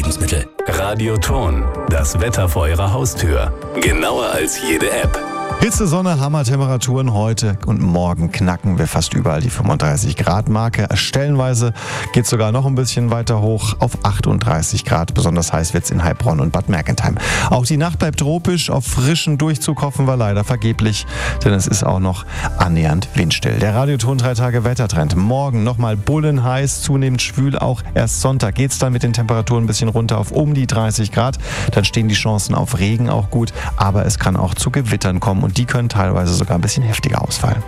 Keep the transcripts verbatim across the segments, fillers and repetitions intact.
Nahrungsergänzungsmittel. Radioton, das Wetter vor Ihrer Haustür. Genauer als jede App. Hitze, Sonne, Hammertemperaturen heute und morgen knacken wir fast überall die fünfunddreißig Grad Marke. Stellenweise geht es sogar noch ein bisschen weiter hoch auf achtunddreißig Grad. Besonders heiß wird es in Heilbronn und Bad Mergentheim. Auch die Nacht bleibt tropisch. Auf frischen Durchzug hoffen wir leider vergeblich, denn es ist auch noch annähernd windstill. Der Radioton drei Tage Wettertrend. Morgen nochmal bullenheiß, zunehmend schwül. Auch erst Sonntag geht es dann mit den Temperaturen ein bisschen runter auf um die dreißig Grad. Dann stehen die Chancen auf Regen auch gut, aber es kann auch zu Gewittern kommen. Und die können teilweise sogar ein bisschen heftiger ausfallen.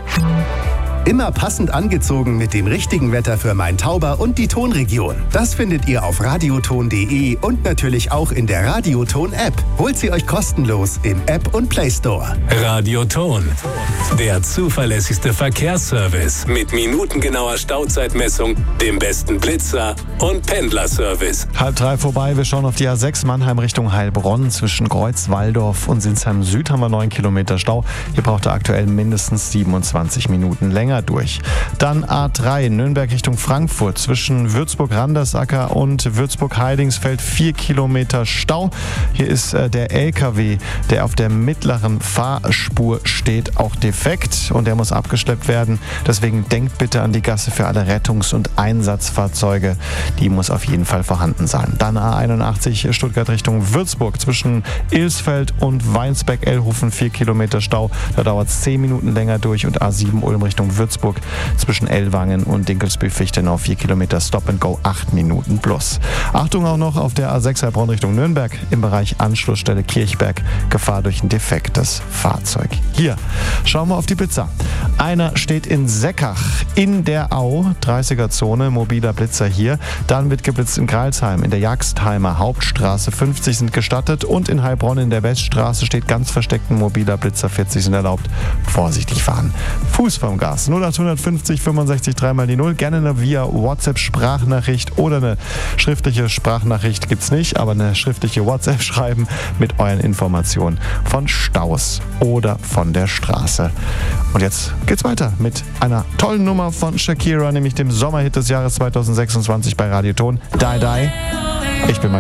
Immer passend angezogen mit dem richtigen Wetter für Main-Tauber und die Tonregion. Das findet ihr auf radioton punkt de und natürlich auch in der Radioton-App. Holt sie euch kostenlos im App und Play Store. Radioton, der zuverlässigste Verkehrsservice mit minutengenauer Stauzeitmessung, dem besten Blitzer und Pendlerservice. Halb drei vorbei, wir schauen auf die A sechs Mannheim Richtung Heilbronn. Zwischen Kreuz-Walldorf und Sinsheim Süd haben wir neun Kilometer Stau. Hier braucht ihr aktuell mindestens siebenundzwanzig Minuten länger durch. Dann A drei Nürnberg Richtung Frankfurt. Zwischen Würzburg-Randersacker und Würzburg-Heidingsfeld vier Kilometer Stau. Hier ist äh, der L K W, der auf der mittleren Fahrspur steht, auch defekt und der muss abgeschleppt werden. Deswegen denkt bitte an die Gasse für alle Rettungs- und Einsatzfahrzeuge. Die muss auf jeden Fall vorhanden sein. Dann A einundachtzig Stuttgart Richtung Würzburg. Zwischen Ilsfeld und Weinsberg-Ellhofen vier Kilometer Stau. Da dauert es zehn Minuten länger durch. Und A sieben Ulm Richtung Würzburg zwischen Ellwangen und Dinkelsbühl-Fichtenau vier Kilometer Stop and Go, acht Minuten plus. Achtung auch noch auf der A sechs Heilbronn Richtung Nürnberg im Bereich Anschlussstelle Kirchberg. Gefahr durch ein defektes Fahrzeug. Hier schauen wir auf die Blitzer. Einer steht in Seckach in der Au, dreißiger Zone, mobiler Blitzer hier. Dann wird geblitzt in Greilsheim in der Jagstheimer Hauptstraße. fünfzig sind gestattet und in Heilbronn in der Weststraße steht ganz versteckt ein mobiler Blitzer. vierzig sind erlaubt. Vorsichtig fahren. Fuß vom Gas. null acht fünfzig fünfundsechzig dreimal die null. Gerne eine via WhatsApp-Sprachnachricht oder eine schriftliche Sprachnachricht gibt's nicht, aber eine schriftliche WhatsApp schreiben mit euren Informationen von Staus oder von der Straße. Und jetzt geht's weiter mit einer tollen Nummer von Shakira, nämlich dem Sommerhit des Jahres zweitausendsechsundzwanzig bei Radioton. Die Die. Ich bin mal